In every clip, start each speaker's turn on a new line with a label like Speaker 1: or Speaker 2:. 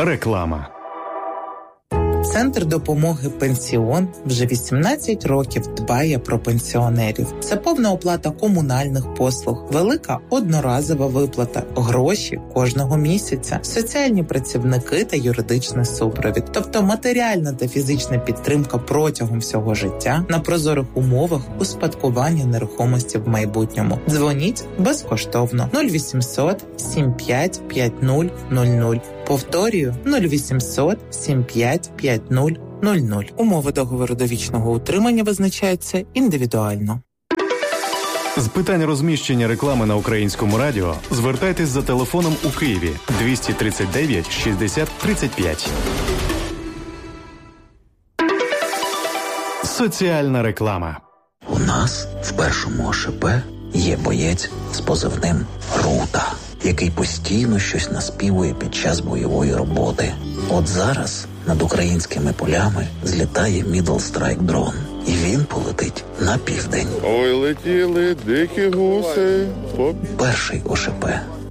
Speaker 1: Реклама.
Speaker 2: Центр допомоги «Пенсіон» вже 18 років дбає про пенсіонерів. Це повна оплата комунальних послуг, велика одноразова виплата, гроші кожного місяця, соціальні працівники та юридичний супровід. Тобто матеріальна та фізична підтримка протягом всього життя на прозорих умовах успадкування нерухомості в майбутньому. Дзвоніть безкоштовно 0800 75 50 00. Повторюю, 0800 75 50 00. Умови договору довічного утримання визначаються індивідуально.
Speaker 1: З питань розміщення реклами на Українському радіо звертайтесь за телефоном у Києві 239 60 35. Соціальна реклама.
Speaker 3: У нас в першому ОШП є боєць з позивним «Рута», який постійно щось наспівує під час бойової роботи. От зараз над українськими полями злітає Middle Strike дрон, і він полетить на південь.
Speaker 4: Ой, летіли дикі гуси.
Speaker 3: Перший ОШП.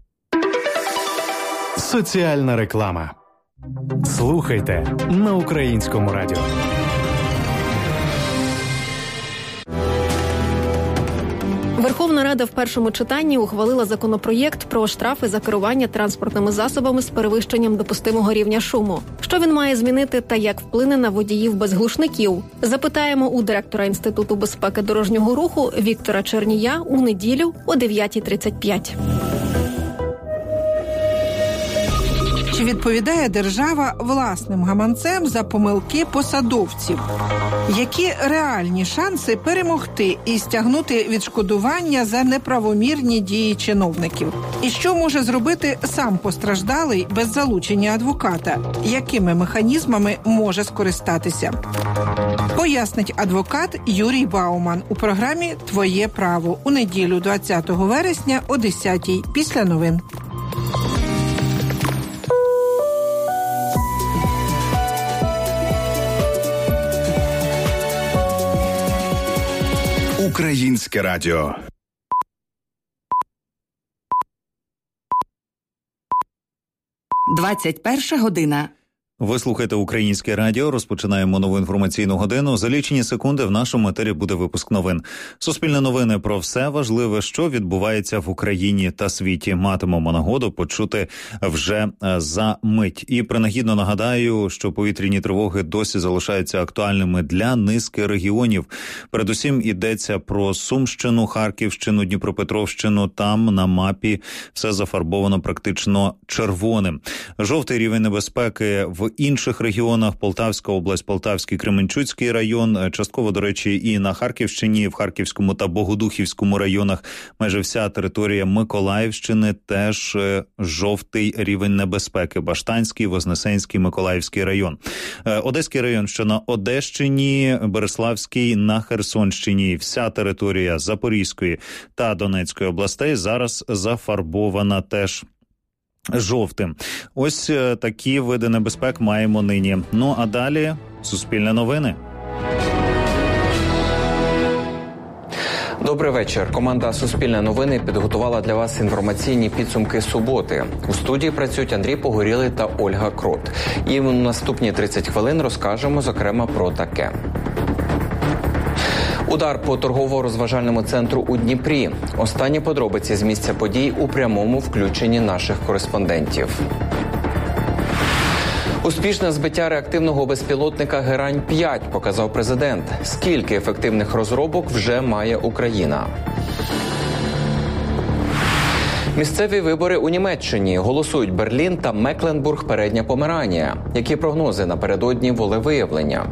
Speaker 1: Соціальна реклама. Слухайте на Українському радіо.
Speaker 5: Верховна Рада в першому читанні ухвалила законопроєкт про штрафи за керування транспортними засобами з перевищенням допустимого рівня шуму. Що він має змінити та як вплине на водіїв без глушників? Запитаємо у директора Інституту безпеки дорожнього руху Віктора Чернія у неділю о 9:35.
Speaker 6: Чи відповідає держава власним гаманцем за помилки посадовців? Які реальні шанси перемогти і стягнути відшкодування за неправомірні дії чиновників? І що може зробити сам постраждалий без залучення адвоката? Якими механізмами може скористатися? Пояснить адвокат Юрій Бауман у програмі «Твоє право» у неділю 20 вересня о 10:00 після новин.
Speaker 7: Українське радіо.
Speaker 8: 21 година.
Speaker 9: Ви слухаєте Українське радіо. Розпочинаємо нову інформаційну годину. За лічені секунди в нашому етері буде випуск новин. Суспільне новини про все важливе, що відбувається в Україні та світі. Матимемо нагоду почути вже за мить. І принагідно нагадаю, що повітряні тривоги досі залишаються актуальними для низки регіонів. Передусім йдеться про Сумщину, Харківщину, Дніпропетровщину. Там на мапі все зафарбовано практично червоним. Жовтий рівень небезпеки в інших регіонах: Полтавська область, Полтавський, Кременчуцький район, частково, до речі, і на Харківщині, в Харківському та Богодухівському районах. Майже вся територія Миколаївщини теж жовтий рівень небезпеки: Баштанський, Вознесенський, Миколаївський район. Одеський район, що на Одещині, Береславський на Херсонщині. Вся територія Запорізької та Донецької областей зараз зафарбована теж жовтим. Ось такі види небезпек маємо нині. Ну а далі Суспільне новини.
Speaker 10: Добрий вечір. Команда «Суспільне новини» підготувала для вас інформаційні підсумки суботи. У студії працюють Андрій Погорілий та Ольга Крот. І в наступні 30 хвилин розкажемо, зокрема, про таке. Удар по торгово-розважальному центру у Дніпрі. Останні подробиці з місця подій у прямому включенні наших кореспондентів. Успішне збиття реактивного безпілотника «Герань-5» показав президент. Скільки ефективних розробок вже має Україна? Місцеві вибори у Німеччині. Голосують Берлін та Мекленбург, Передня Померанія. Які прогнози напередодні волевиявлення?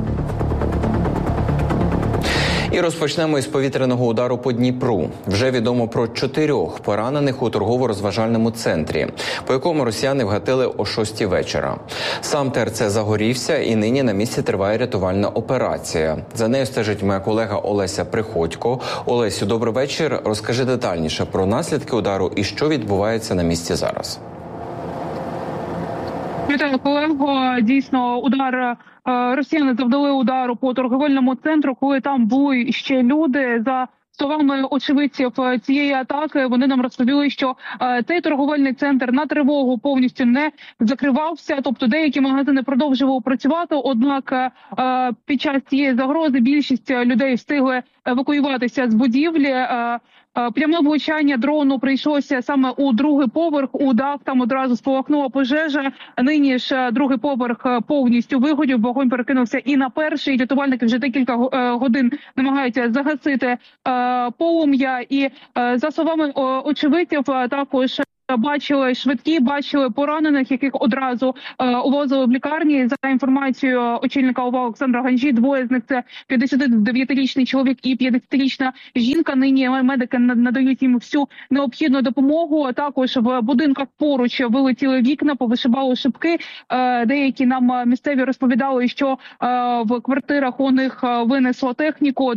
Speaker 10: І розпочнемо із повітряного удару по Дніпру. Вже відомо про 4 поранених у торгово-розважальному центрі, по якому росіяни вгатили о 6 вечора. Сам ТРЦ загорівся, і нині на місці триває рятувальна операція. За нею стежить моя колега Олеся Приходько. Олесю, добрий вечір. Розкажи детальніше про наслідки удару і що відбувається на місці зараз.
Speaker 11: Вітаю, колего. Дійсно, росіяни завдали удару по торговельному центру, коли там були ще люди. За словами очевидців цієї атаки, вони нам розповіли, що цей торговельний центр на тривогу повністю не закривався, тобто деякі магазини продовжували працювати, однак під час цієї загрози більшість людей встигли евакуюватися з будівлі. Пряме влучання дрону прийшлося саме у другий поверх, у дах, там одразу спалахнула пожежа. Нині ж другий поверх повністю вигорів, вогонь перекинувся і на перший. Рятувальники вже декілька годин намагаються загасити полум'я. І за словами очевидців, також бачили швидкі, бачили поранених, яких одразу увозили в лікарні. За інформацією очільника ОВА Олександра Ганжі, двоє з них – це 59-річний чоловік і 50-річна жінка. Нині медики надають їм всю необхідну допомогу. Також в будинках поруч вилетіли вікна, повишибали шибки. Деякі нам місцеві розповідали, що в квартирах у них винесло техніку,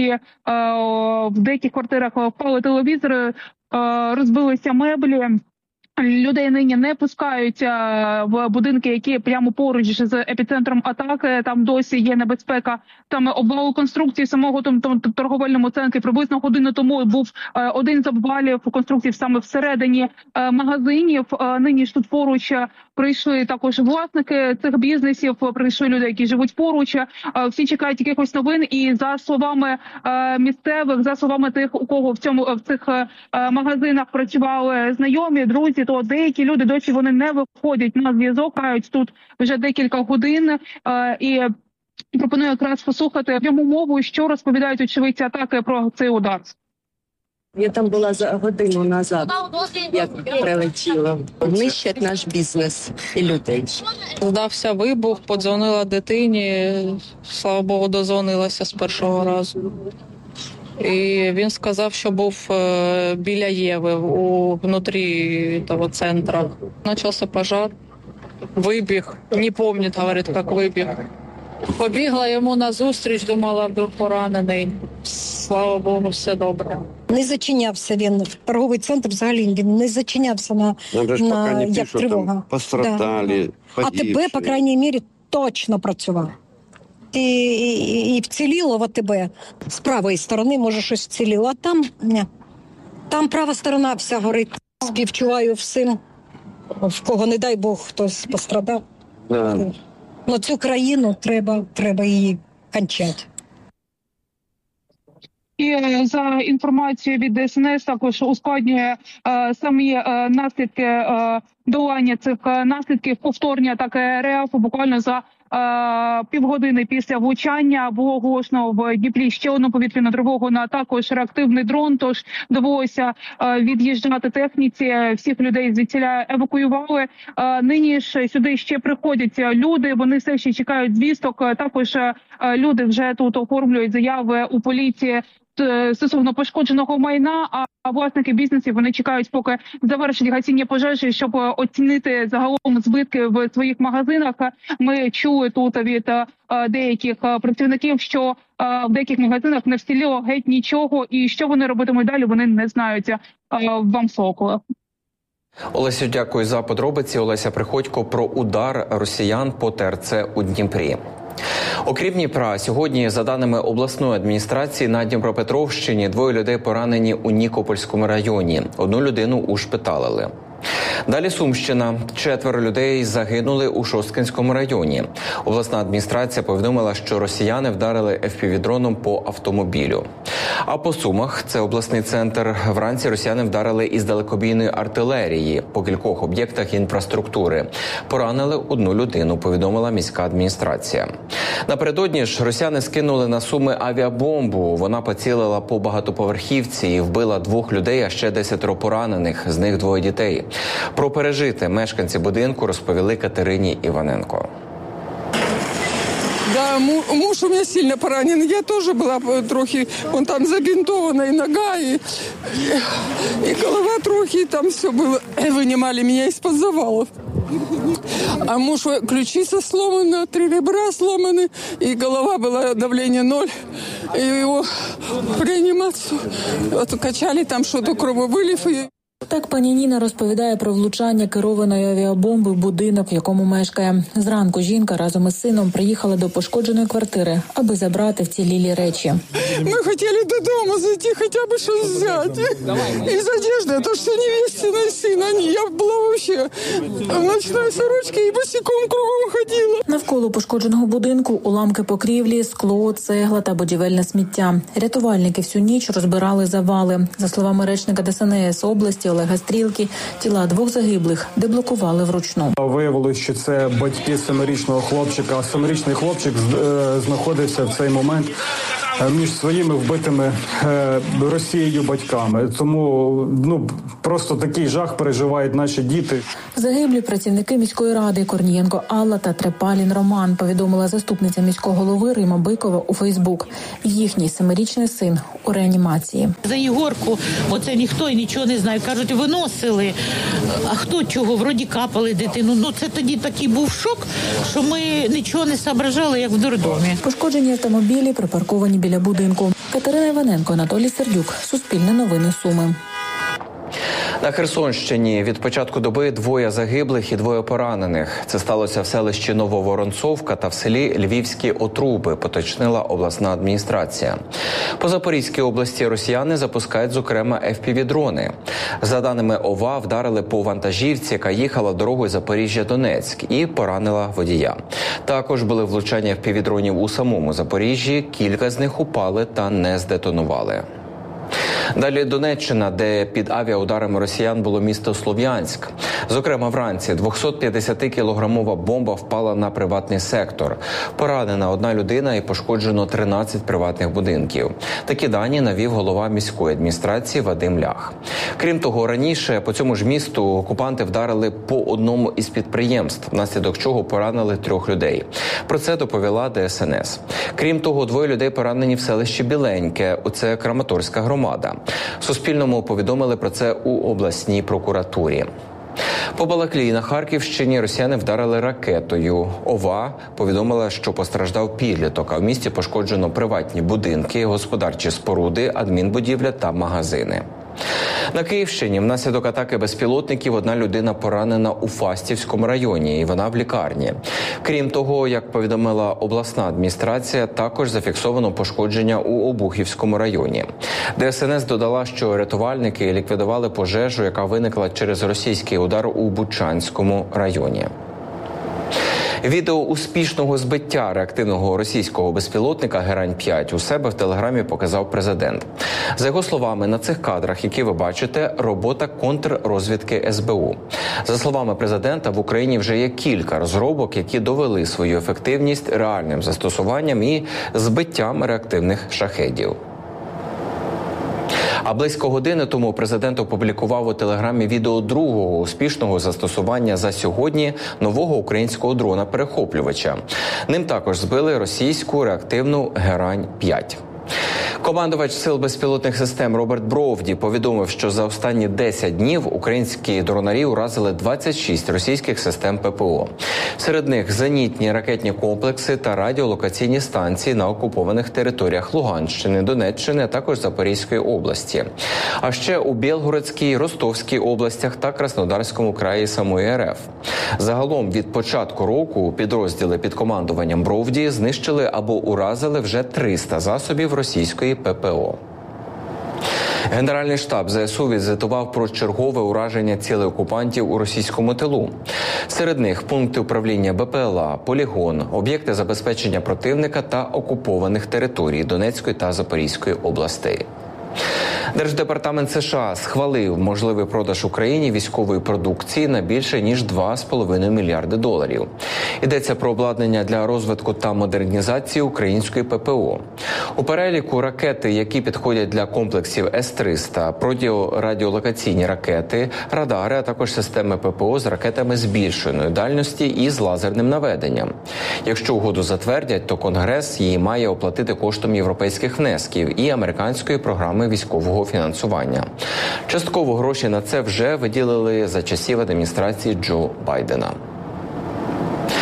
Speaker 11: в деяких квартирах впали телевізори, розбилися меблі. Людей нині не пускають в будинки, які прямо поруч з епіцентром атаки. Там досі є небезпека. Там обвал конструкції самого торговельному центрі. Приблизно годину тому був один з обвалів конструкцій саме всередині магазинів. Нині ж тут поруч прийшли також власники цих бізнесів, прийшли люди, які живуть поруч. Всі чекають якихось новин. І за словами місцевих, за словами тих, у кого в цих магазинах працювали знайомі, друзі, то деякі люди досі вони не виходять на зв'язок, кають тут вже декілька годин. І пропоную якраз послухати пряму мову, що розповідають очевидці атаки про цей удар.
Speaker 8: Я там була за годину назад, як прилетіло. Нищать наш бізнес і людей.
Speaker 12: Здався вибух, подзвонила дитині, слава Богу, дозвонилася з першого разу. І він сказав, що був біля Єви, внутрі того центру. Почався пожар, вибіг, не пам'ятаю, говорить, як вибіг. Побігла йому назустріч, думала, вдруг поранений. Слава Богу, все добре.
Speaker 13: Не зачинявся він, торговий центр взагалі, він не зачинявся на як тривога.
Speaker 14: Постраждали,
Speaker 13: АТБ, по крайній мірі, точно працював. І вціліло в АТБ. З правої сторони, може, щось вціліло, а там права сторона вся горить. Співчуваю всім, в кого, не дай Бог, хтось пострадав. Ну, цю країну треба її кончати.
Speaker 11: І за інформацією від ДСНС також ускладнює самі наслідки долання цих наслідків повторні атаки РФ. Буквально за півгодини після влучання було оголошено в Дніпрі ще одну повітряну тривогу на також реактивний дрон, тож довелося від'їжджати техніці, всіх людей звідсіля евакуювали. Нині ж сюди ще приходять люди, вони все ще чекають звісток, також люди вже тут оформлюють заяви у поліції стосовно пошкодженого майна, а власники бізнесів вони чекають, поки завершить гасіння пожежі, щоб оцінити загалом збитки в своїх магазинах. Ми чули тут від деяких працівників, що в деяких магазинах не вціліло геть нічого, і що вони робитимуть далі, вони не знають. Вам слово, колег.
Speaker 10: Олесю, дякую за подробиці. Олеся Приходько про удар росіян по ТРЦ у Дніпрі. Окрім Дніпра, сьогодні, за даними обласної адміністрації, на Дніпропетровщині 2 людей поранені у Нікопольському районі. 1 людину ушпиталили. Далі Сумщина. 4 людей загинули у Шосткинському районі. Обласна адміністрація повідомила, що росіяни вдарили FPV-дроном по автомобілю. А по Сумах, це обласний центр, вранці росіяни вдарили із далекобійної артилерії по кількох об'єктах інфраструктури. Поранили 1 людину, повідомила міська адміністрація. Напередодні ж росіяни скинули на Суми авіабомбу. Вона поцілила по багатоповерхівці і вбила 2 людей, а ще 10 поранених, з них 2 дітей. Про пережите мешканці будинку розповіли Катерині Іваненко.
Speaker 15: Да, муж у меня сильно поранен. Я тоже была трохи, он там забинтована, и нога, и голова трохи, и там все было. Вынимали меня из-под завалов. А муж, ключица сломана, 3 ребра сломаны, и голова была, давление 0. И его в реанимацию качали, там что-то крововылив.
Speaker 14: Так пані Ніна розповідає про влучання керованої авіабомби в будинок, в якому мешкає. Зранку жінка разом із сином приїхала до пошкодженої квартири, аби забрати вцілілі речі.
Speaker 15: Ми хотіли додому зайти, хоча б щось взяти. Із одежди, то що невестина сина, я була взагалі в ночній сорочці і босиком кругом ходила.
Speaker 14: Навколо пошкодженого будинку уламки покрівлі, скло, цегла та будівельне сміття. Рятувальники всю ніч розбирали завали. За словами речника ДСНС області Олега Стрілки, тіла 2 загиблих деблокували вручну.
Speaker 16: Виявилось, що це батьки 7-річного хлопчика. 7-річний хлопчик знаходився в цей момент між своїми вбитими Росією батьками. Тому просто такий жах переживають наші діти.
Speaker 14: Загиблі працівники міської ради Корнієнко Алла та Трепалін Роман, повідомила заступниця міського голови Рима Бикова у Фейсбук. Їхній 7-річний син у реанімації.
Speaker 17: За Єгорку оце ніхто і нічого не знає. Кажуть, виносили. А хто чого? Вроді капали дитину. Це тоді такий був шок, що ми нічого не соображали, як в дурдомі.
Speaker 14: Пошкоджені автомобілі припарковані біля будинку. Катерина Іваненко, Анатолій Сердюк. Суспільне новини Суми.
Speaker 10: На Херсонщині від початку доби 2 загиблих і 2 поранених. Це сталося в селищі Нововоронцовка та в селі Львівські Отруби, поточнила обласна адміністрація. По Запорізькій області росіяни запускають, зокрема, FPV-дрони. За даними ОВА, вдарили по вантажівці, яка їхала дорогою Запоріжжя-Донецьк, і поранила водія. Також були влучання FPV-дронів у самому Запоріжжі, кілька з них упали та не здетонували. Далі Донеччина, де під авіаударами росіян було місто Слов'янськ. Зокрема, вранці 250-кілограмова бомба впала на приватний сектор. Поранена 1 людина і пошкоджено 13 приватних будинків. Такі дані навів голова міської адміністрації Вадим Лях. Крім того, раніше по цьому ж місту окупанти вдарили по одному із підприємств, внаслідок чого поранили 3 людей. Про це доповіла ДСНС. Крім того, 2 людей поранені в селищі Біленьке, це Краматорська громада. Суспільному повідомили про це у обласній прокуратурі. По Балаклії на Харківщині росіяни вдарили ракетою. ОВА повідомила, що постраждав підліток, а в місті пошкоджено приватні будинки, господарчі споруди, адмінбудівля та магазини. На Київщині внаслідок атаки безпілотників 1 людина поранена у Фастівському районі, і вона в лікарні. Крім того, як повідомила обласна адміністрація, також зафіксовано пошкодження у Обухівському районі. ДСНС додала, що рятувальники ліквідували пожежу, яка виникла через російський удар у Бучанському районі. Відео успішного збиття реактивного російського безпілотника «Герань-5» у себе в Телеграмі показав президент. За його словами, на цих кадрах, які ви бачите, робота контррозвідки СБУ. За словами президента, в Україні вже є кілька розробок, які довели свою ефективність реальним застосуванням і збиттям реактивних шахедів. А близько години тому президент опублікував у Телеграмі відео другого успішного застосування за сьогодні нового українського дрона-перехоплювача. Ним також збили російську реактивну «Герань-5». Командувач сил безпілотних систем Роберт Бровді повідомив, що за останні 10 днів українські дронарі уразили 26 російських систем ППО. Серед них зенітні ракетні комплекси та радіолокаційні станції на окупованих територіях Луганщини, Донеччини, а також Запорізької області. А ще у Білгородській, Ростовській областях та Краснодарському краї самої РФ. Загалом від початку року підрозділи під командуванням Бровді знищили або уразили вже 300 засобів російської ППО. Генеральний штаб ЗСУ відзвітував про чергове ураження цілей окупантів у російському тилу. Серед них пункти управління БПЛА, полігон, об'єкти забезпечення противника та окупованих територій Донецької та Запорізької областей. Держдепартамент США схвалив можливий продаж Україні військової продукції на більше ніж $2,5 мільярди. Йдеться про обладнання для розвитку та модернізації української ППО. У переліку ракети, які підходять для комплексів С-300, радіолокаційні ракети, радари, а також системи ППО з ракетами збільшеної дальності і з лазерним наведенням. Якщо угоду затвердять, то Конгрес її має оплатити коштом європейських внесків і американської програми військового фінансування. Частково гроші на це вже виділили за часів адміністрації Джо Байдена.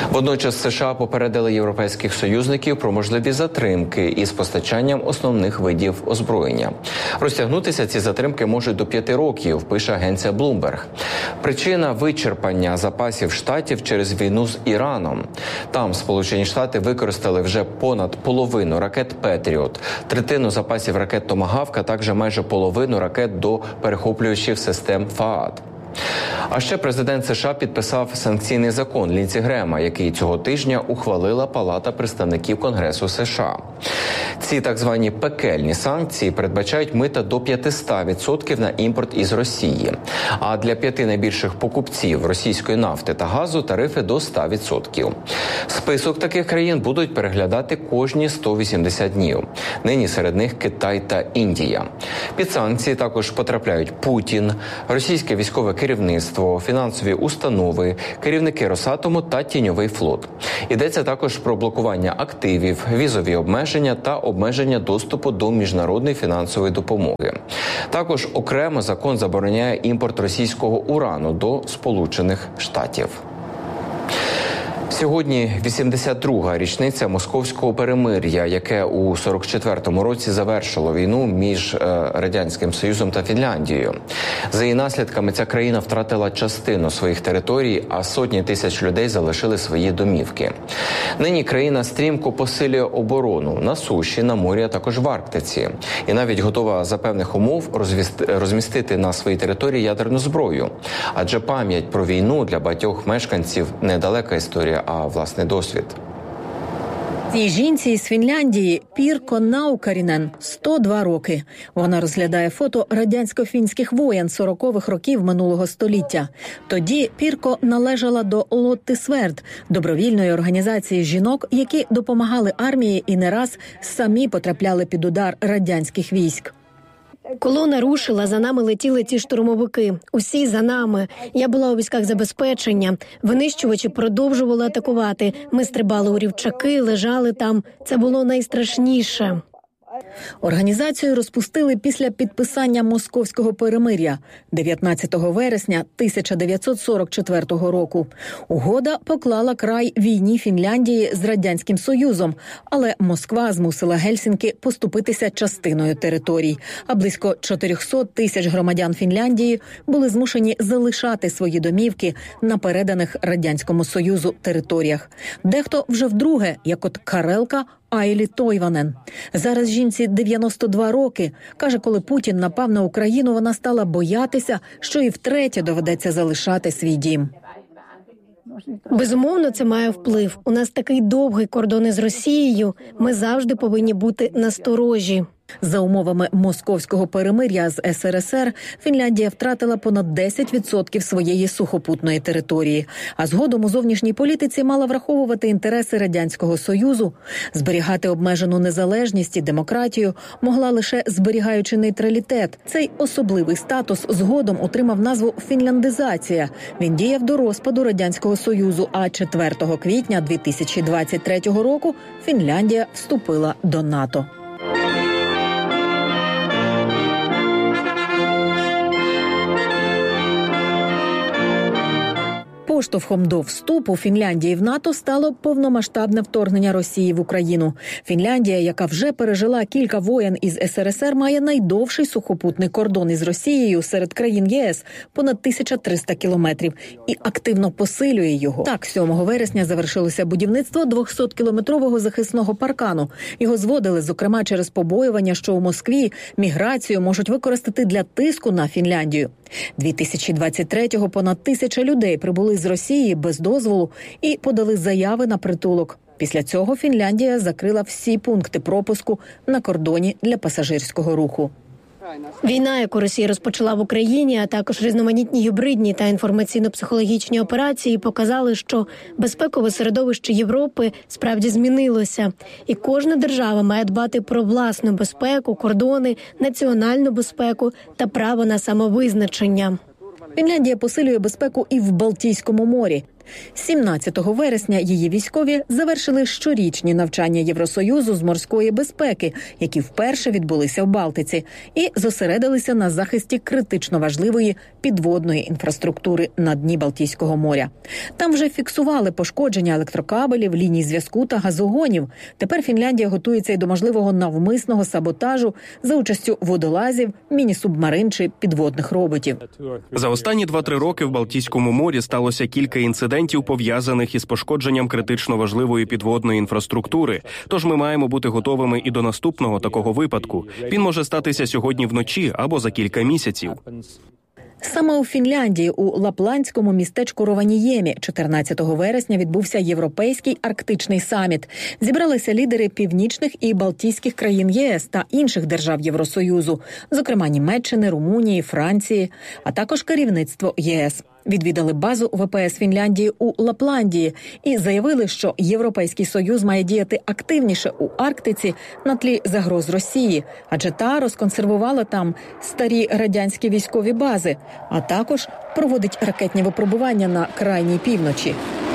Speaker 10: Водночас США попередили європейських союзників про можливі затримки із постачанням основних видів озброєння. Розтягнутися ці затримки можуть до 5 років, пише агенція Bloomberg. Причина – вичерпання запасів Штатів через війну з Іраном. Там Сполучені Штати використали вже понад половину ракет «Петріот», третину запасів ракет «Томагавк», а також майже половину ракет до перехоплювачів систем «Фаад». А ще президент США підписав санкційний закон Лінсі Грема, який цього тижня ухвалила Палата представників Конгресу США. Ці так звані пекельні санкції передбачають мита до 500% на імпорт із Росії. А для 5 найбільших покупців російської нафти та газу тарифи до 100%. Список таких країн будуть переглядати кожні 180 днів. Нині серед них Китай та Індія. Під санкції також потрапляють Путін, російське військове керівництво, фінансові установи, керівники Росатому та Тіньовий флот. Йдеться також про блокування активів, візові обмеження та обмеження доступу до міжнародної фінансової допомоги. Також окремо закон забороняє імпорт російського урану до Сполучених Штатів. Сьогодні 82-га річниця Московського перемир'я, яке у 44-му році завершило війну між Радянським Союзом та Фінляндією. За її наслідками ця країна втратила частину своїх територій, а сотні тисяч людей залишили свої домівки. Нині країна стрімко посилює оборону на суші, на морі, а також в Арктиці. І навіть готова за певних умов розмістити на своїй території ядерну зброю. Адже пам'ять про війну для багатьох мешканців – недалека історія, а власний досвід.
Speaker 18: Цій жінці із Фінляндії Пірко Наукарінен 102 роки. Вона розглядає фото радянсько-фінських воєн 40-х років минулого століття. Тоді Пірко належала до Лотти Сверд, добровільної організації жінок, які допомагали армії і не раз самі потрапляли під удар радянських військ.
Speaker 5: Колона рушила, за нами летіли ті штурмовики. Усі за нами. Я була у військах забезпечення. Винищувачі продовжували атакувати. Ми стрибали у рівчаки, лежали там. Це було найстрашніше.
Speaker 18: Організацію розпустили після підписання Московського перемир'я 19 вересня 1944 року. Угода поклала край війні Фінляндії з Радянським Союзом, але Москва змусила Гельсінки поступитися частиною територій, а близько 400 тисяч громадян Фінляндії були змушені залишати свої домівки на переданих Радянському Союзу територіях. Дехто вже вдруге, як от Карелка Айлі Тойванен. Зараз жінці 92 роки. Каже, коли Путін напав на Україну, вона стала боятися, що і втретє доведеться залишати свій дім.
Speaker 5: Безумовно, це має вплив. У нас такий довгий кордон із Росією. Ми завжди повинні бути насторожі.
Speaker 18: За умовами Московського перемир'я з СРСР, Фінляндія втратила понад 10% своєї сухопутної території. А згодом у зовнішній політиці мала враховувати інтереси Радянського Союзу. Зберігати обмежену незалежність і демократію могла лише зберігаючи нейтралітет. Цей особливий статус згодом отримав назву «фінляндизація». Він діяв до розпаду Радянського Союзу, а 4 квітня 2023 року Фінляндія вступила до НАТО. Поштовхом до вступу Фінляндії в НАТО стало повномасштабне вторгнення Росії в Україну. Фінляндія, яка вже пережила кілька воєн із СРСР, має найдовший сухопутний кордон із Росією серед країн ЄС – понад 1300 кілометрів, і активно посилює його. Так, 7 вересня завершилося будівництво 200-кілометрового захисного паркану. Його зводили, зокрема, через побоювання, що у Москві міграцію можуть використати для тиску на Фінляндію. 2023-го понад 1000 людей прибули з Росії без дозволу і подали заяви на притулок. Після цього Фінляндія закрила всі пункти пропуску на кордоні для пасажирського руху.
Speaker 5: Війна, яку Росія розпочала в Україні, а також різноманітні гібридні та інформаційно-психологічні операції показали, що безпекове середовище Європи справді змінилося. І кожна держава має дбати про власну безпеку, кордони, національну безпеку та право на самовизначення.
Speaker 18: Фінляндія посилює безпеку і в Балтійському морі. 17 вересня її військові завершили щорічні навчання Євросоюзу з морської безпеки, які вперше відбулися в Балтиці, і зосередилися на захисті критично важливої підводної інфраструктури на дні Балтійського моря. Там вже фіксували пошкодження електрокабелів, ліній зв'язку та газогонів. Тепер Фінляндія готується й до можливого навмисного саботажу за участю водолазів, міні-субмарин чи підводних роботів.
Speaker 19: За останні 2-3 роки в Балтійському морі сталося кілька інцидентів, пов'язаних із пошкодженням критично важливої підводної інфраструктури. Тож ми маємо бути готовими і до наступного такого випадку. Він може статися сьогодні вночі або за кілька місяців.
Speaker 18: Саме у Фінляндії, у лапландському містечку Рованіємі, 14 вересня відбувся Європейський арктичний саміт. Зібралися лідери північних і балтійських країн ЄС та інших держав Євросоюзу, зокрема Німеччини, Румунії, Франції, а також керівництво ЄС. Відвідали базу ВПС Фінляндії у Лапландії і заявили, що Європейський Союз має діяти активніше у Арктиці на тлі загроз Росії, адже та розконсервувала там старі радянські військові бази, а також проводить ракетні випробування на крайній півночі.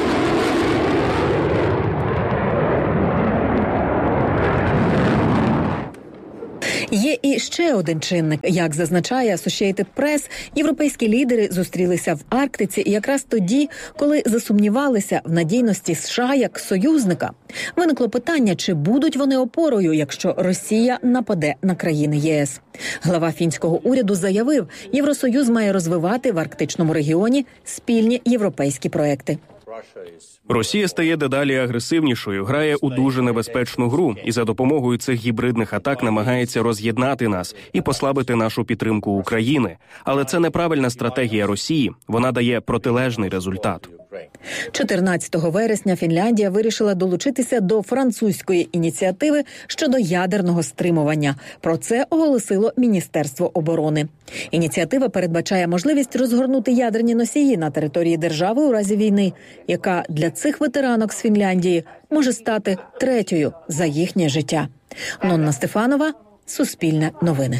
Speaker 18: Є і ще один чинник. Як зазначає Associated Press, європейські лідери зустрілися в Арктиці якраз тоді, коли засумнівалися в надійності США як союзника. Виникло питання, чи будуть вони опорою, якщо Росія нападе на країни ЄС. Глава фінського уряду заявив, Євросоюз має розвивати в арктичному регіоні спільні європейські проекти.
Speaker 19: Росія стає дедалі агресивнішою, грає у дуже небезпечну гру і за допомогою цих гібридних атак намагається роз'єднати нас і послабити нашу підтримку України. Але це неправильна стратегія Росії, вона дає протилежний результат.
Speaker 18: 14 вересня Фінляндія вирішила долучитися до французької ініціативи щодо ядерного стримування. Про це оголосило Міністерство оборони. Ініціатива передбачає можливість розгорнути ядерні носії на території держави у разі війни, яка для цих ветеранок з Фінляндії може стати третьою за їхнє життя. Нонна Стефанова, Суспільне новини.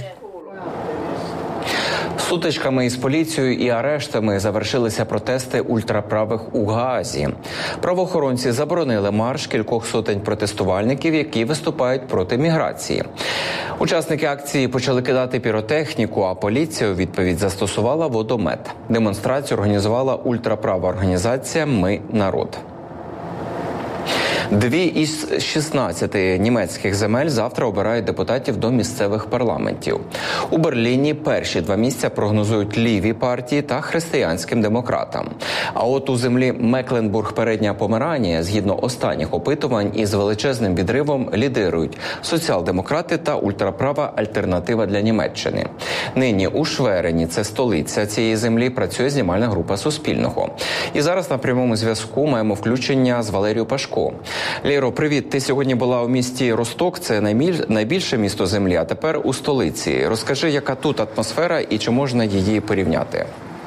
Speaker 10: Сутичками із поліцією і арештами завершилися протести ультраправих у Гаазі. Правоохоронці заборонили марш кількох сотень протестувальників, які виступають проти міграції. Учасники акції почали кидати піротехніку, а поліція у відповідь застосувала водомет. Демонстрацію організувала ультраправа організація «Ми – народ». 2 із 16 німецьких земель завтра обирають депутатів до місцевих парламентів. У Берліні перші 2 місця прогнозують ліві партії та християнським демократам. А от у землі Мекленбург-Передня Померанія, згідно останніх опитувань, із величезним відривом лідирують соціал-демократи та ультраправа альтернатива для Німеччини. Нині у Шверені, це столиця цієї землі, працює знімальна група Суспільного. І зараз на прямому зв'язку маємо включення з Валерією Пашко. Лєро, привіт. Ти сьогодні була у місті Росток, це найбільше місто землі, а тепер у столиці. Розкажи, яка тут атмосфера і чи можна її порівняти?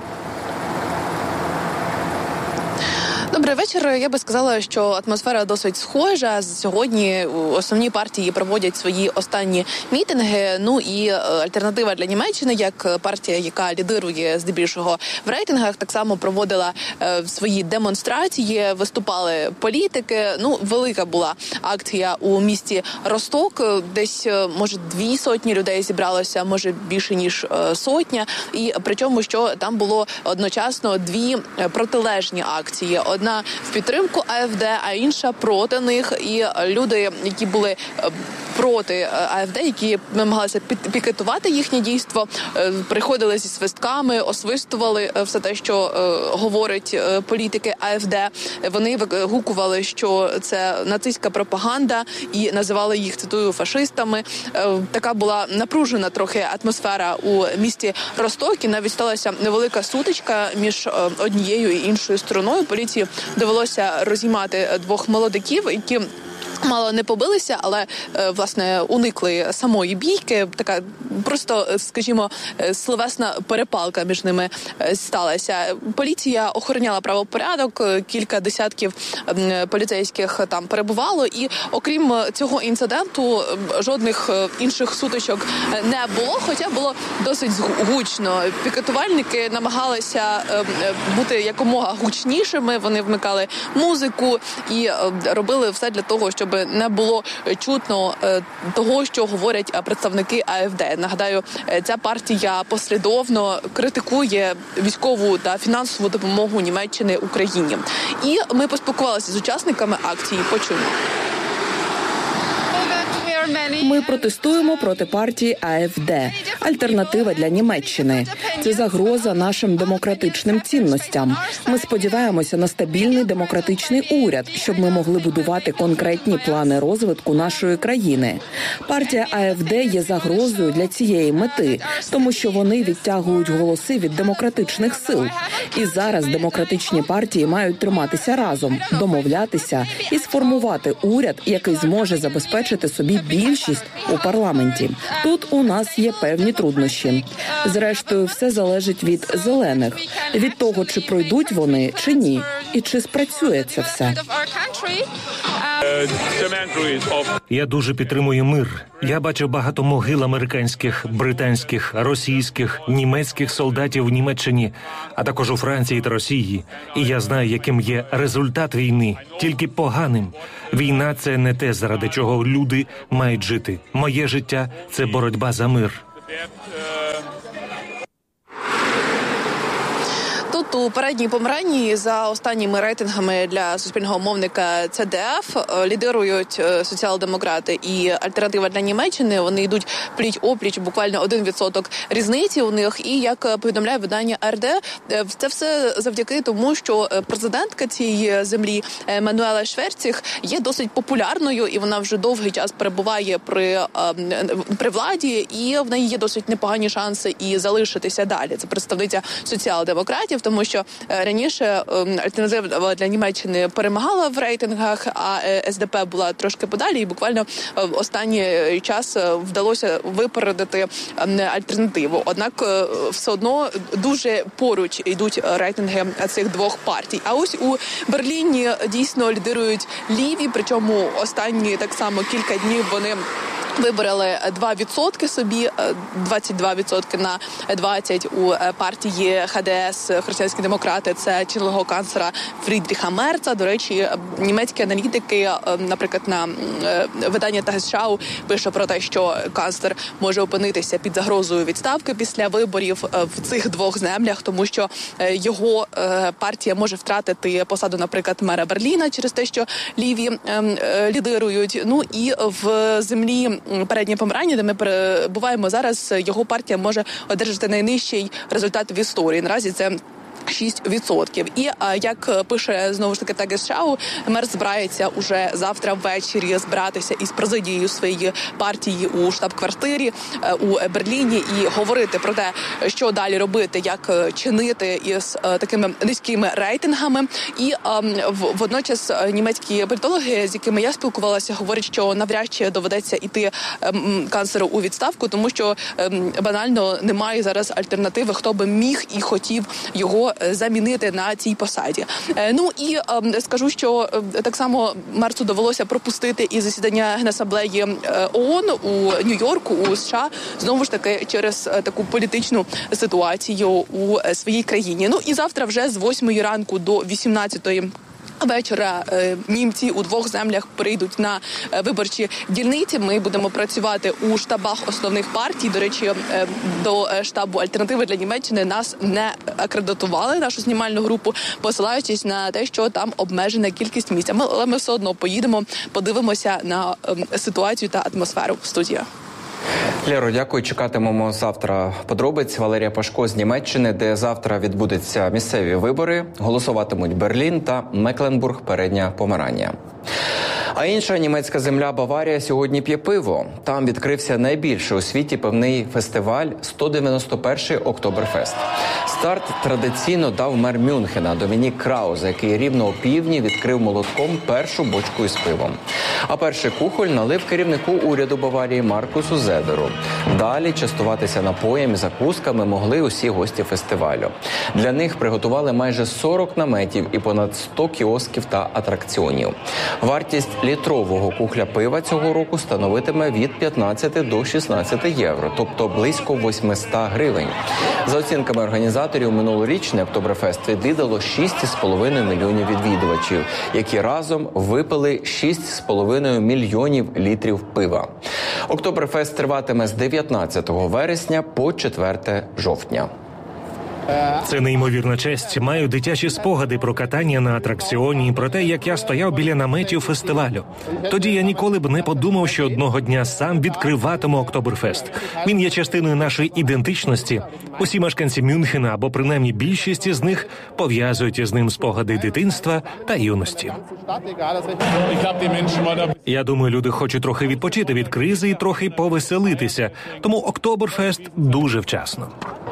Speaker 20: Добрий вечір. Я би сказала, що атмосфера досить схожа. Сьогодні основні партії проводять свої останні мітинги. Ну і альтернатива для Німеччини, як партія, яка лідирує здебільшого в рейтингах, так само проводила свої демонстрації, виступали політики. Ну, велика була акція у місті Росток. Десь, може, 200 людей зібралося, може, більше ніж 100. І причому, що там було одночасно 2 протилежні акції. Одна в підтримку АФД, а інша проти них. І люди, які були проти АФД, які намагалися пікетувати їхнє дійство, приходили зі свистками, освистували все те, що говорить політики АФД. Вони вигукували, що це нацистська пропаганда, і називали їх, цитую, фашистами. Така була напружена трохи атмосфера у місті Росток, і навіть сталася невелика сутичка між однією і іншою стороною. Поліції довелося розіймати 2 молодиків, які мало не побилися, але, власне, уникли самої бійки. Така просто, скажімо, словесна перепалка між ними сталася. Поліція охороняла правопорядок, кілька десятків поліцейських там перебувало. І, окрім цього інциденту, жодних інших сутичок не було, хоча було досить гучно. Пікетувальники намагалися бути якомога гучнішими, вони вмикали музику і робили все для того, щоб не було чутно того, що говорять представники АФД. Нагадаю, ця партія послідовно критикує військову та фінансову допомогу Німеччини Україні. І ми поспілкувалися з учасниками акції. Почуємо.
Speaker 21: Ми протестуємо проти партії АФД. Альтернатива для Німеччини. Це загроза нашим демократичним цінностям. Ми сподіваємося на стабільний демократичний уряд, щоб ми могли будувати конкретні плани розвитку нашої країни. Партія АФД є загрозою для цієї мети, тому що вони відтягують голоси від демократичних сил. І зараз демократичні партії мають триматися разом, домовлятися і сформувати уряд, який зможе забезпечити собі більшість у парламенті. Тут у нас є певні труднощі. Зрештою, все залежить від зелених, від того, чи пройдуть вони, чи ні, і чи спрацює це все.
Speaker 22: Я дуже підтримую мир. Я бачив багато могил американських, британських, російських, німецьких солдатів в Німеччині, а також у Франції та Росії. І я знаю, яким є результат війни, тільки поганим. Війна – це не те, заради чого люди мають жити. Моє життя – це боротьба за мир.
Speaker 20: Тут у передній Померанії за останніми рейтингами для суспільного мовника ЦДФ лідирують соціал-демократи і Альтернатива для Німеччини. Вони йдуть пліч-опліч, буквально 1% різниці у них. І, як повідомляє видання АРД, це все завдяки тому, що президентка цієї землі Мануела Шверціх є досить популярною, і вона вже довгий час перебуває при владі, і в неї є досить непогані шанси і залишитися далі. Це представниця соціал-демократів, тому що раніше Альтернатива для Німеччини перемагала в рейтингах, а СДП була трошки подалі, і буквально останній час вдалося випередити Альтернативу. Однак все одно дуже поруч йдуть рейтинги цих двох партій. А ось у Берліні дійсно лідирують ліві, причому останні так само кілька днів вони вибрали 2% собі, 22% на 20% у партії ХДС, християнські демократи, це чинного канцлера Фрідріха Мерца. До речі, німецькі аналітики, наприклад, на видання Tagesschau пише про те, що канцлер може опинитися під загрозою відставки після виборів в цих двох землях, тому що його партія може втратити посаду, наприклад, мера Берліна через те, що ліві лідирують. Ну і в землі Переднє Померання, де ми перебуваємо зараз, його партія може одержати найнижчий результат в історії. Наразі це 6%. І, як пише, знову ж таки, Tagesschau, Мерц збирається уже завтра ввечері збиратися із президією своєї партії у штаб-квартирі у Берліні і говорити про те, що далі робити, як чинити із такими низькими рейтингами. І водночас німецькі політологи, з якими я спілкувалася, говорять, що навряд чи доведеться йти канцлеру у відставку, тому що банально немає зараз альтернативи, хто би міг і хотів його замінити на цій посаді. Ну і скажу, що так само Мерцу довелося пропустити і засідання Генасамблеї ООН у Нью-Йорку, у США, знову ж таки через таку політичну ситуацію у своїй країні. Ну і завтра вже з 8 ранку до 18 вечора німці у двох землях прийдуть на виборчі дільниці. Ми будемо працювати у штабах основних партій. До речі, до штабу Альтернативи для Німеччини нас не акредитували, нашу знімальну групу, посилаючись на те, що там обмежена кількість місць. Але ми все одно поїдемо, подивимося на ситуацію та атмосферу в студії.
Speaker 10: Лєро, дякую. Чекатимемо завтра подробиць. Валерія Пашко з Німеччини, де завтра відбудуться місцеві вибори. Голосуватимуть Берлін та Мекленбург, Переднє Померання. А інша німецька земля Баварія сьогодні п'є пиво. Там відкрився найбільший у світі пивний фестиваль 191-й Октоберфест. Старт традиційно дав мер Мюнхена Домінік Краузе, який рівно о півдні відкрив молотком першу бочку із пивом. А перший кухоль налив керівнику уряду Баварії Маркусу Зедеру. Далі частуватися напоєм і закусками могли усі гості фестивалю. Для них приготували майже 40 наметів і понад 100 кіосків та атракціонів. Вартість літрового кухля пива цього року становитиме від 15 до 16 євро, тобто близько 800 гривень. За оцінками організаторів, минулорічний Октоберфест відвідало 6,5 мільйонів відвідувачів, які разом випили 6,5 мільйонів літрів пива. Октоберфест триватиме з 19 вересня по 4 жовтня.
Speaker 22: Це неймовірна честь. Маю дитячі спогади про катання на атракціоні, про те, як я стояв біля наметів фестивалю. Тоді я ніколи б не подумав, що одного дня сам відкриватиму Октоберфест. Він є частиною нашої ідентичності. Усі мешканці Мюнхена, або принаймні більшість з них, пов'язують із ним спогади дитинства та юності. Я думаю, люди хочуть трохи відпочити від кризи і трохи повеселитися. Тому Октоберфест дуже вчасно.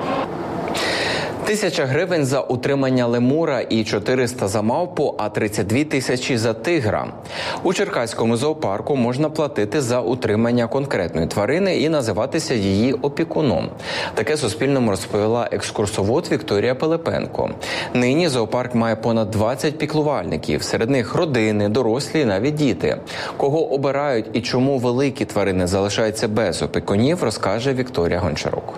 Speaker 10: 1000 гривень за утримання лемура і 400 за мавпу, а 32 тисячі за тигра. У Черкаському зоопарку можна платити за утримання конкретної тварини і називатися її опікуном. Таке Суспільному розповіла екскурсовод Вікторія Пилипенко. Нині зоопарк має понад 20 піклувальників. Серед них родини, дорослі і навіть діти. Кого обирають і чому великі тварини залишаються без опікунів, розкаже Вікторія Гончарук.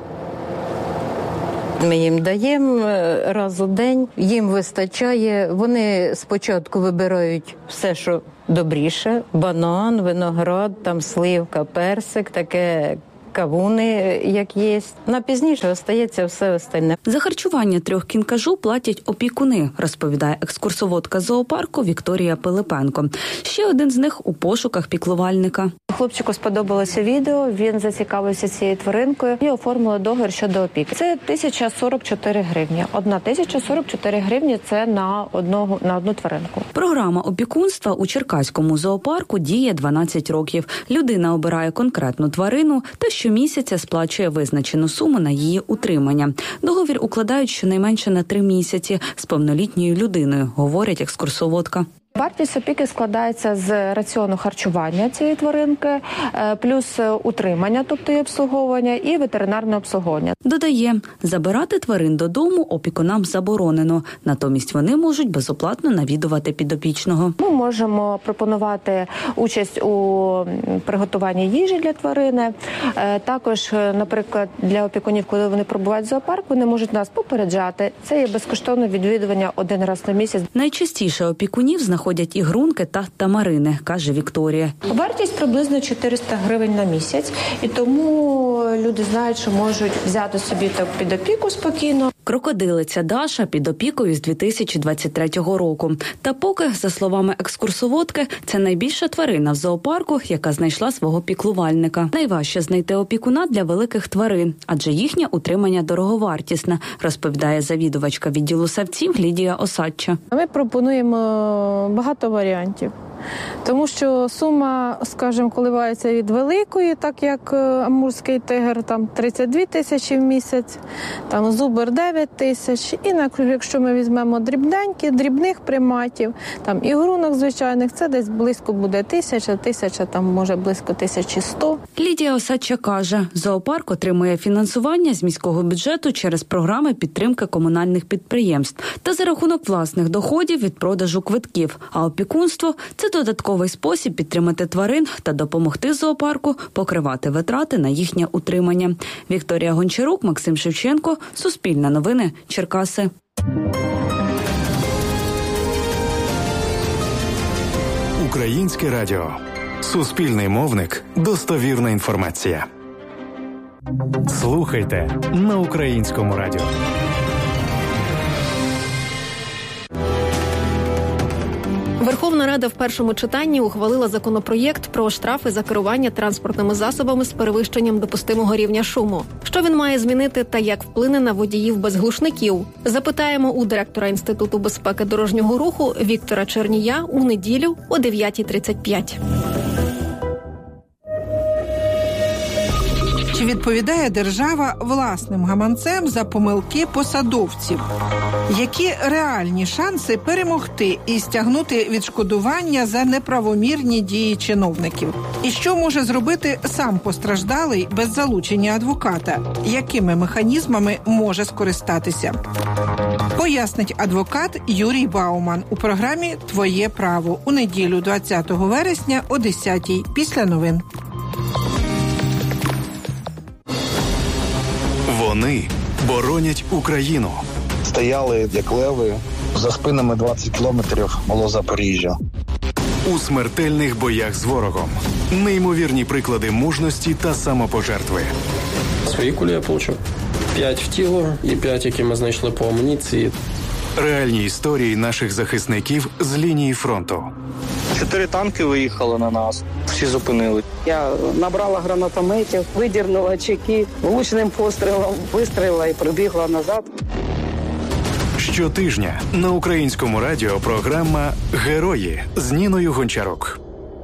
Speaker 2: Ми їм даємо раз у день, їм вистачає. Вони спочатку вибирають все, що добріше. Банан, виноград, там сливка, персик, таке кавуни, як є. На пізніше остається все остальне.
Speaker 4: За харчування 3 кінкажу платять опікуни, розповідає екскурсоводка зоопарку Вікторія Пилипенко. Ще один з них у пошуках піклувальника.
Speaker 23: Хлопчику сподобалося відео, він зацікавився цією тваринкою і оформили договір щодо опіки. Це 1044 гривні. 1044 гривні – це на одну тваринку.
Speaker 4: Програма опікунства у Черкаському зоопарку діє 12 років. Людина обирає конкретну тварину та щомісяця сплачує визначену суму на її утримання. Договір укладають щонайменше на 3 місяці з повнолітньою людиною, говорить екскурсоводка.
Speaker 23: Вартість опіки складається з раціону харчування цієї тваринки, плюс утримання, тобто і обслуговування, і ветеринарне обслуговування.
Speaker 4: Додає, забирати тварин додому опікунам заборонено. Натомість вони можуть безоплатно навідувати підопічного.
Speaker 23: Ми можемо пропонувати участь у приготуванні їжі для тварини. Також, наприклад, для опікунів, коли вони пробувають в зоопарку, вони можуть нас попереджати. Це є безкоштовне відвідування 1 раз на місяць.
Speaker 4: Найчастіше опікунів знаходять ігрунки та тамарини, каже Вікторія.
Speaker 23: Вартість приблизно 400 гривень на місяць, і тому люди знають, що можуть взяти собі під опіку спокійно.
Speaker 4: Крокодилиця Даша під опікою з 2023 року. Та поки, за словами екскурсоводки, це найбільша тварина в зоопарку, яка знайшла свого піклувальника. Найважче знайти опікуна для великих тварин, адже їхнє утримання дороговартісне, розповідає завідувачка відділу савців Лідія Осадча.
Speaker 24: Ми пропонуємо багато варіантів. Тому що сума, скажімо, коливається від великої, так як амурський тигр, там 32 тисячі в місяць, там зубр 9 тисяч. І якщо ми візьмемо дрібних приматів, там ігрунок звичайних, це десь близько буде 1000, там може близько 1100.
Speaker 4: Лідія Осадча каже, зоопарк отримує фінансування з міського бюджету через програми підтримки комунальних підприємств та за рахунок власних доходів від продажу квитків. А опікунство – це додатковий спосіб підтримати тварин та допомогти зоопарку покривати витрати на їхнє утримання. Вікторія Гончарук, Максим Шевченко, Суспільне новини, Черкаси.
Speaker 1: Українське радіо. Суспільний мовник. Достовірна інформація. Слухайте на Українському радіо.
Speaker 5: Верховна Рада в першому читанні ухвалила законопроєкт про штрафи за керування транспортними засобами з перевищенням допустимого рівня шуму. Що він має змінити та як вплине на водіїв без глушників? Запитаємо у директора Інституту безпеки дорожнього руху Віктора Чернія у неділю о 9:35.
Speaker 3: Чи відповідає держава власним гаманцем за помилки посадовців? Які реальні шанси перемогти і стягнути відшкодування за неправомірні дії чиновників? І що може зробити сам постраждалий без залучення адвоката? Якими механізмами може скористатися? Пояснить адвокат Юрій Бауман у програмі «Твоє право» у неділю 20 вересня о 10-й після новин.
Speaker 1: Вони боронять Україну.
Speaker 6: Стояли, як леви, за спинами 20 кілометрів було Запоріжжя.
Speaker 1: У смертельних боях з ворогом. Неймовірні приклади мужності та самопожертви.
Speaker 7: Свої кулі я отримав. 5 в тіло і 5, які ми знайшли по амуніції.
Speaker 1: Реальні історії наших захисників з лінії фронту.
Speaker 6: 4 танки виїхали на нас, всі зупинили.
Speaker 9: Я набрала гранатометів, видірнула чеки, влучним пострілом вистрілила і прибігла назад.
Speaker 1: Щотижня на Українському радіо програма «Герої» з Ніною Гончарук.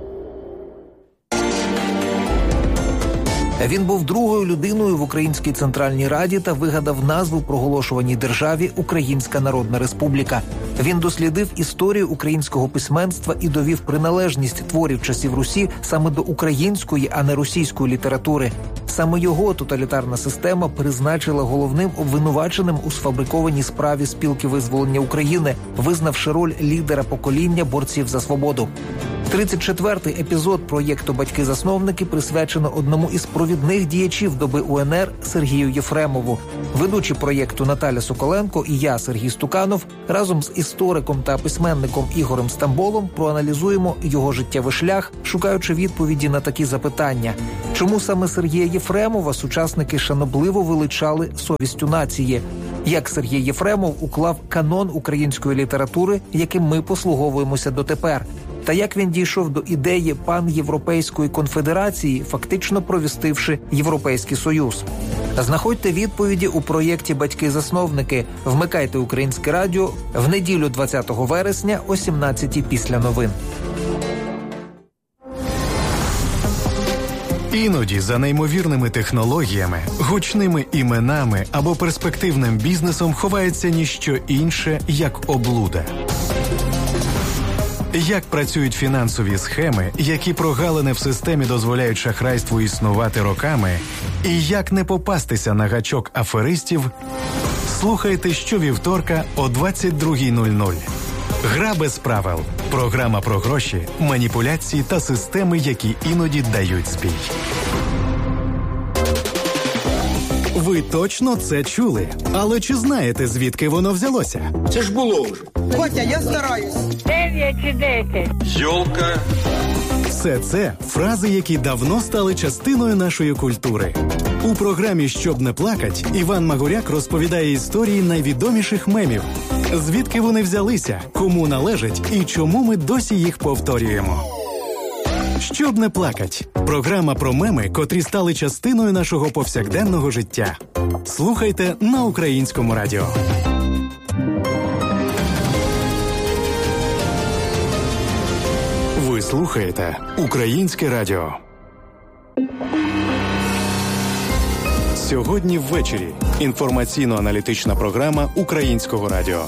Speaker 25: Він був другою людиною в Українській Центральній Раді та вигадав назву проголошуваній державі «Українська Народна Республіка». Він дослідив історію українського письменства і довів приналежність творів часів Русі саме до української, а не російської літератури. Саме його тоталітарна система призначила головним обвинуваченим у сфабрикованій справі Спілки визволення України, визнавши роль лідера покоління борців за свободу. 34-й епізод проєкту «Батьки-засновники» присвячено одному із провідних діячів доби УНР Сергію Єфремову. Ведучі проєкту Наталя Соколенко і я, Сергій Стуканов, разом з істориком та письменником Ігорем Стамболом проаналізуємо його життєвий шлях, шукаючи відповіді на такі запитання. Чому саме Сергія Єфремова сучасники шанобливо величали совістю нації? Як Сергій Єфремов уклав канон української літератури, яким ми послуговуємося дотепер? Та як він дійшов до ідеї панєвропейської конфедерації, фактично провістивши Європейський Союз? Знаходьте відповіді у проєкті «Батьки-засновники». Вмикайте Українське радіо в неділю 20 вересня о 17-й після новин.
Speaker 1: Іноді за неймовірними технологіями, гучними іменами або перспективним бізнесом ховається ніщо інше, як облуда. Як працюють фінансові схеми, які прогалини в системі дозволяють шахрайству існувати роками, і як не попастися на гачок аферистів, слухайте щовівторка о 22:00. «Гра без правил» – програма про гроші, маніпуляції та системи, які іноді дають збій. Ви точно це чули? Але чи знаєте, звідки воно взялося?
Speaker 26: Це ж було вже.
Speaker 27: Котя, я стараюсь.
Speaker 26: 9 чи 10. Йолка.
Speaker 1: Все це фрази, які давно стали частиною нашої культури. У програмі «Щоб не плакать» Іван Магуряк розповідає історії найвідоміших мемів. Звідки вони взялися, кому належать і чому ми досі їх повторюємо. «Щоб не плакать» – програма про меми, котрі стали частиною нашого повсякденного життя. Слухайте на Українському радіо. Ви слухаєте Українське радіо. Сьогодні ввечері. Інформаційно-аналітична програма Українського радіо.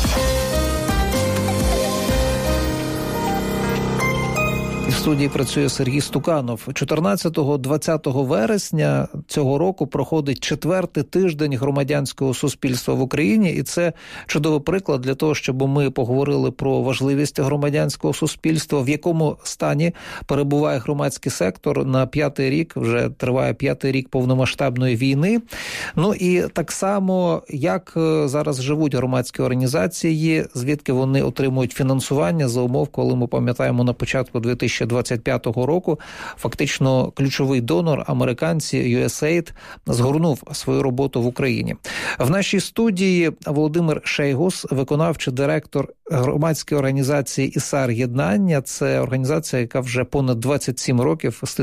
Speaker 25: В студії працює Сергій Стуканов. 14-20 вересня цього року проходить 4-й тиждень громадянського суспільства в Україні, і це чудовий приклад для того, щоб ми поговорили про важливість громадянського суспільства, в якому стані перебуває громадський сектор на 5-й рік, вже триває 5-й рік повномасштабної війни. Ну і так само, як зараз живуть громадські організації, звідки вони отримують фінансування за умов, коли ми пам'ятаємо на початку 2020
Speaker 8: 2025 року фактично ключовий донор, американці, USAID, згорнув свою роботу в Україні. В нашій студії Володимир Шейгус, виконавчий директор громадської організації «Ісар Єднання». Це організація, яка вже понад 27 років, з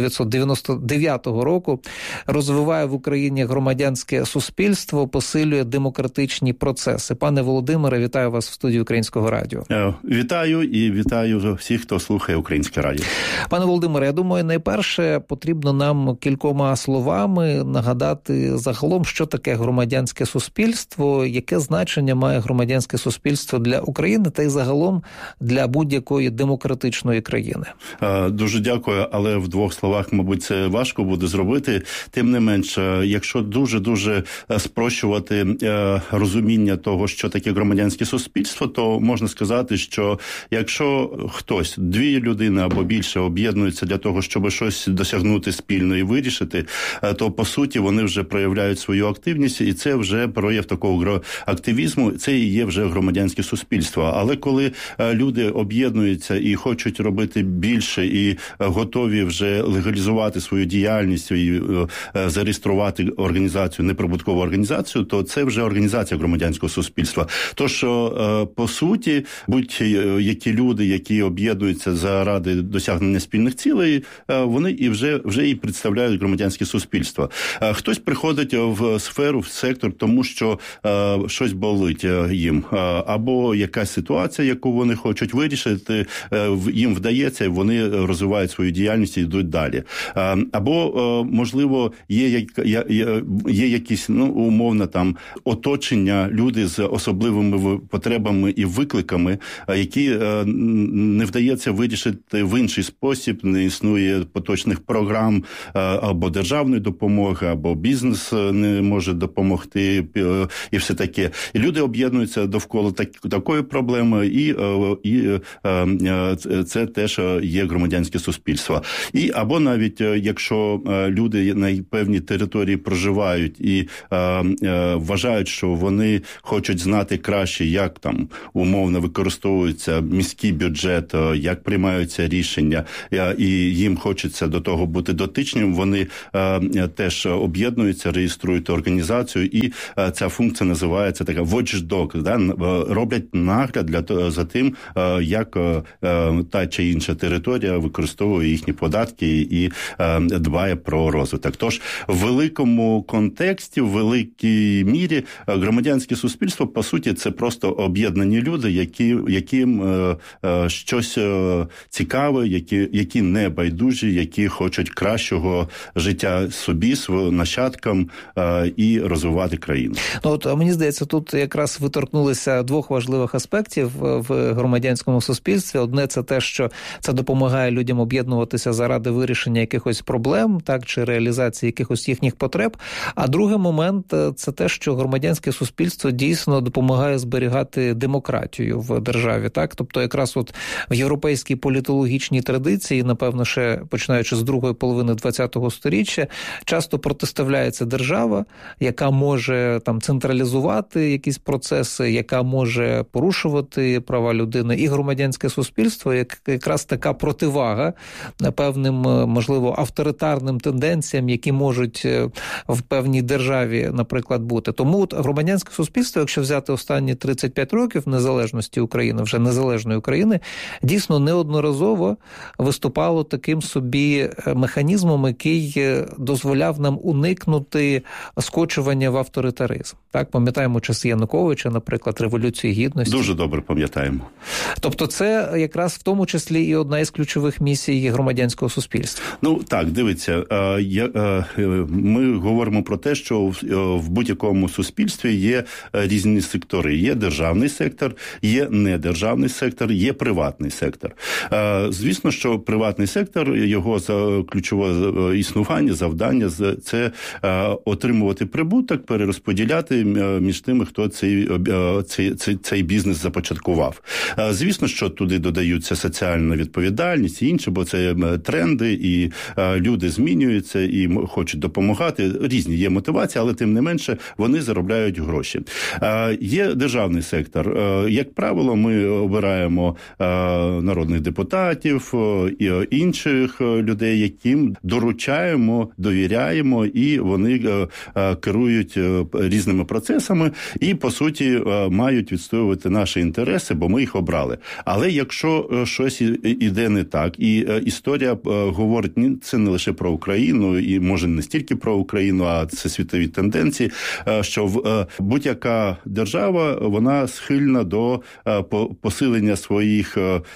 Speaker 8: 1999 року, розвиває в Україні громадянське суспільство, посилює демократичні процеси. Пане Володимире, вітаю вас в студії Українського радіо.
Speaker 11: Вітаю і вітаю всіх, хто слухає Українське радіо.
Speaker 8: Пане Володимире, я думаю, найперше потрібно нам кількома словами нагадати загалом, що таке громадянське суспільство, яке значення має громадянське суспільство для України та й загалом для будь-якої демократичної країни.
Speaker 11: Дуже дякую, але в двох словах, мабуть, це важко буде зробити. Тим не менше, якщо дуже спрощувати розуміння того, що таке громадянське суспільство, то можна сказати, що якщо хтось, дві людини або більше об'єднуються для того, щоб щось досягнути спільно і вирішити, то, по суті, вони вже проявляють свою активність, і це вже прояв такого активізму, це і є вже громадянське суспільство. Але коли люди об'єднуються і хочуть робити більше, і готові вже легалізувати свою діяльність і зареєструвати організацію, неприбуткову організацію, то це вже організація громадянського суспільства. Тож, по суті, будь-які люди, які об'єднуються заради досягнення спільних цілей, вони і вже і представляють громадянське суспільство. Хтось приходить в сферу, в сектор, тому що щось болить їм, або якась ситуація, яку вони хочуть вирішити, їм вдається, і вони розвивають свою діяльність і йдуть далі. Або, можливо, є якісь, умовно, там, оточення, люди з особливими потребами і викликами, які не вдається вирішити в інший спосіб, не існує поточних програм або державної допомоги, або бізнес не може допомогти, і все таке. І люди об'єднуються довкола такої проблеми, і це теж є громадянське суспільство. І або навіть якщо люди на певній території проживають і вважають, що вони хочуть знати краще, як там умовно використовується міський бюджет, як приймаються рішення, і їм хочеться до того бути дотичним, вони теж об'єднуються, реєструють організацію, і ця функція називається така watchdog, да? Роблять нагляд за тим, як та чи інша територія використовує їхні податки і дбає про розвиток. Тож в великому контексті, в великій мірі громадянське суспільство, по суті, це просто об'єднані люди, яким щось цікаве, які не байдужі, які хочуть кращого життя собі, своїм нащадкам і розвивати країну.
Speaker 8: Мені здається, тут якраз ви торкнулися двох важливих аспектів в громадянському суспільстві. Одне – це те, що це допомагає людям об'єднуватися заради вирішення якихось проблем, так, чи реалізації якихось їхніх потреб. А другий момент – це те, що громадянське суспільство дійсно допомагає зберігати демократію в державі, так? Тобто якраз от в європейській політологічній традиції, напевно, ще починаючи з другої половини ХХ століття, часто протиставляється держава, яка може там централізувати якісь процеси, яка може порушувати права людини, і громадянське суспільство, як якраз така противага певним, можливо, авторитарним тенденціям, які можуть в певній державі, наприклад, бути. Тому громадянське суспільство, якщо взяти останні 35 років незалежності України, вже незалежної України, дійсно неодноразово виступало таким собі механізмом, який дозволяв нам уникнути скочування в авторитаризм. Так, пам'ятаємо часи Януковича, наприклад, Революції Гідності.
Speaker 11: Дуже добре пам'ятаємо.
Speaker 8: Тобто це якраз в тому числі і одна із ключових місій громадянського суспільства.
Speaker 11: Так, дивіться, ми говоримо про те, що в будь-якому суспільстві є різні сектори. Є державний сектор, є недержавний сектор, є приватний сектор. Звісно, що приватний сектор, його ключове існування, завдання – це отримувати прибуток, перерозподіляти між тими, хто цей бізнес започаткував. Звісно, що туди додаються соціальна відповідальність і інше, бо це тренди, і люди змінюються, і хочуть допомагати. Різні є мотивації, але тим не менше вони заробляють гроші. Є державний сектор. Як правило, ми обираємо народних депутатів, депутатів і інших людей, яким доручаємо, довіряємо, і вони керують різними процесами і, по суті, мають відстоювати наші інтереси, бо ми їх обрали. Але якщо щось іде не так, і історія говорить, це не лише про Україну, і може не стільки про Україну, а це світові тенденції, що будь-яка держава, вона схильна до посилення своїх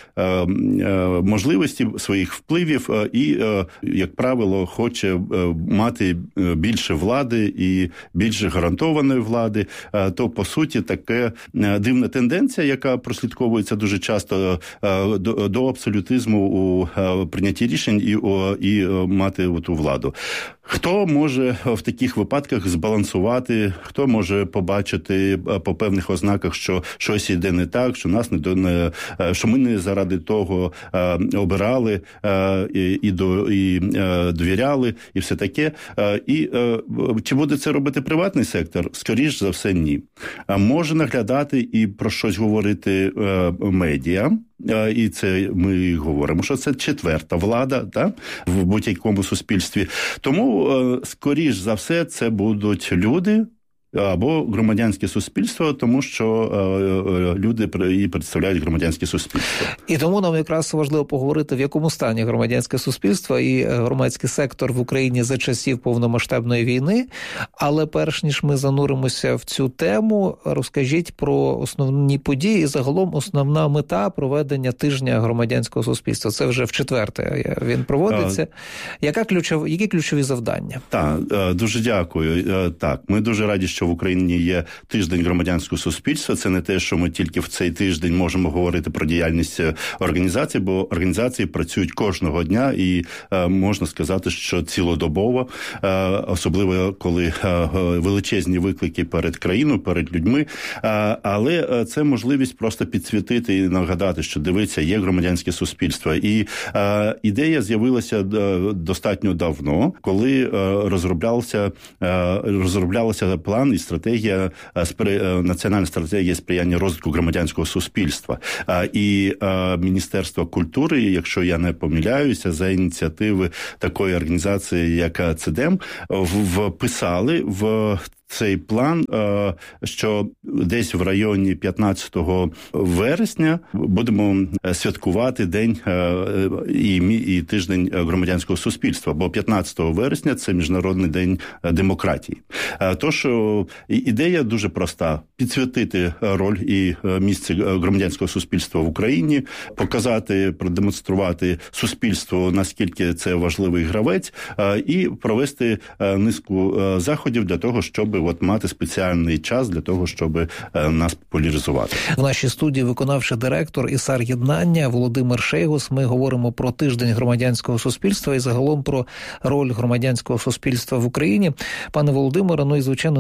Speaker 11: можливостей, своїх впливів і, як правило, хоче мати більше влади і більше гарантованої влади, то, по суті, таке дивна тенденція, яка прослідковується дуже часто до абсолютизму у прийнятті рішень і мати ту владу. Хто може в таких випадках збалансувати, хто може побачити по певних ознаках, що щось іде не так, що нас що ми не заради того обирали і довіряли, і все таке. І чи буде це робити приватний сектор? Скоріш за все, ні. Може наглядати і про щось говорити медіа, і це ми говоримо, що це четверта влада, так, в будь-якому суспільстві. Тому, скоріш за все, це будуть люди або громадянське суспільство, тому що люди і представляють громадянське суспільство.
Speaker 8: І тому нам якраз важливо поговорити, в якому стані громадянське суспільство і громадський сектор в Україні за часів повномасштабної війни. Але перш ніж ми зануримося в цю тему, розкажіть про основні події і загалом основна мета проведення тижня громадянського суспільства. Це вже вчетверте він проводиться. Які ключові завдання?
Speaker 11: Так, дуже дякую. Так, ми дуже раді, що в Україні є тиждень громадянського суспільства. Це не те, що ми тільки в цей тиждень можемо говорити про діяльність організацій, бо організації працюють кожного дня і можна сказати, що цілодобово, особливо коли величезні виклики перед країною, перед людьми. Але це можливість просто підсвітити і нагадати, що дивіться, є громадянське суспільство. І ідея з'явилася достатньо давно, коли розроблялися план і стратегія, національна стратегія сприяння розвитку громадянського суспільства. І Міністерство культури, якщо я не помиляюся, за ініціативи такої організації, як ЦДЕМ, вписали в цей план, що десь в районі 15 вересня будемо святкувати день і тиждень громадянського суспільства, бо 15 вересня – це Міжнародний день демократії. Тож ідея дуже проста – підсвітити роль і місце громадянського суспільства в Україні, показати, продемонструвати суспільству, наскільки це важливий гравець, і провести низку заходів для того, щоб мати спеціальний час для того, щоб нас популяризувати.
Speaker 8: В нашій студії виконавчий директор ІСАР Єднання Володимир Шейгус. Ми говоримо про тиждень громадянського суспільства і загалом про роль громадянського суспільства в Україні. Пане Володимире, і звичайно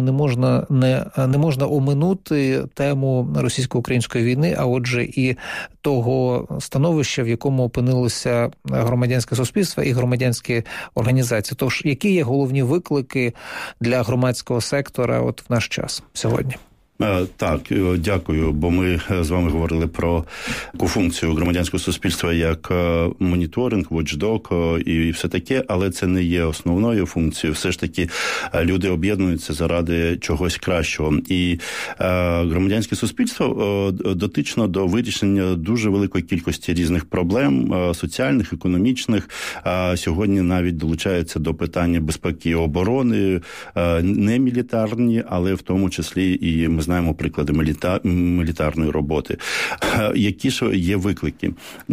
Speaker 8: не можна оминути тему російсько-української війни, а отже і того становища, в якому опинилося громадянське суспільство і громадянські організації. Тож, які є головні виклики для громадського сектора в наш час сьогодні?
Speaker 11: Так, дякую, бо ми з вами говорили про таку функцію громадянського суспільства як моніторинг, watchdog і все таке, але це не є основною функцією. Все ж таки люди об'єднуються заради чогось кращого. І громадянське суспільство дотично до вирішення дуже великої кількості різних проблем, соціальних, економічних. Сьогодні навіть долучаються до питання безпеки і оборони, не мілітарні, але в тому числі і ми знаємо приклади мілітарної роботи. Які ж є виклики?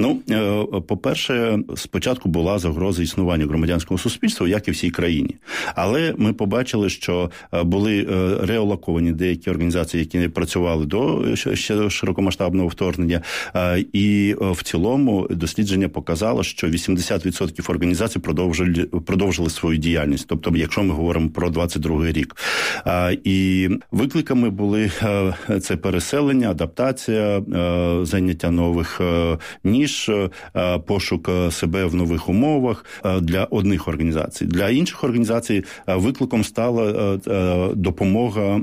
Speaker 11: По-перше, спочатку була загроза існування громадянського суспільства, як і всій країні. Але ми побачили, що були реалоковані деякі організації, які працювали до ще широкомасштабного вторгнення. І в цілому дослідження показало, що 80% організацій продовжили свою діяльність. Тобто, якщо ми говоримо про 22-й рік. І викликами були це переселення, адаптація, зайняття нових ніж, пошук себе в нових умовах для одних організацій. Для інших організацій викликом стала допомога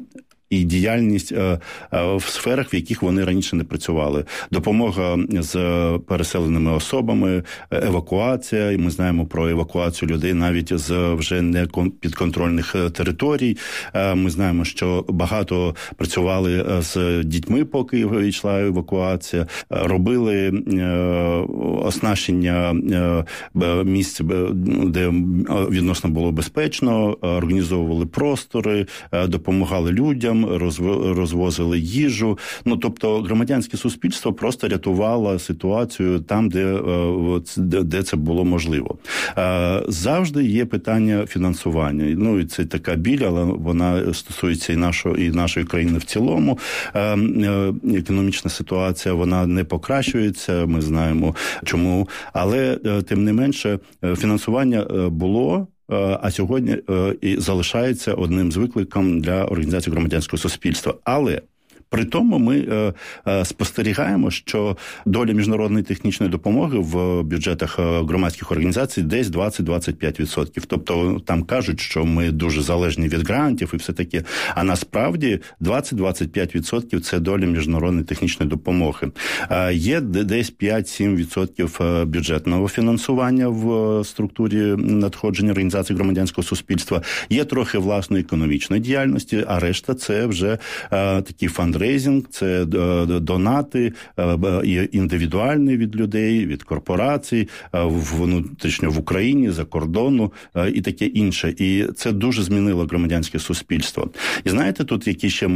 Speaker 11: і діяльність в сферах, в яких вони раніше не працювали. Допомога з переселеними особами, евакуація, і ми знаємо про евакуацію людей навіть з вже не підконтрольних територій. Ми знаємо, що багато працювали з дітьми, поки йшла евакуація, робили оснащення місць, де відносно було безпечно, організовували простори, допомагали людям, розвозили їжу. Тобто громадянське суспільство просто рятувало ситуацію там, де це було можливо. Завжди є питання фінансування. І це така біль, але вона стосується і нашої країни в цілому. Економічна ситуація, вона не покращується, ми знаємо чому. Але, тим не менше, фінансування було, а сьогодні і залишається одним з викликів для організації громадянського суспільства. Але при тому ми спостерігаємо, що доля міжнародної технічної допомоги в бюджетах громадських організацій десь 20-25%. Тобто там кажуть, що ми дуже залежні від грантів і все таке. А насправді 20-25% – це доля міжнародної технічної допомоги. Є десь 5-7% бюджетного фінансування в структурі надходження організацій громадянського суспільства. Є трохи власної економічної діяльності, а решта – це вже такі фандрейзинг, це донати індивідуальні від людей, від корпорацій, внутрішньо в Україні, за кордону і таке інше. І це дуже змінило громадянське суспільство. І знаєте, тут які ще